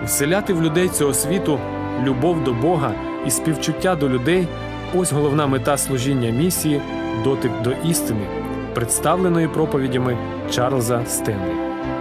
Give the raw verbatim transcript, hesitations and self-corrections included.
Вселяти в людей цього світу любов до Бога і співчуття до людей – ось головна мета служіння місії «Дотик до істини», представленої проповідями Чарльза Стенлі.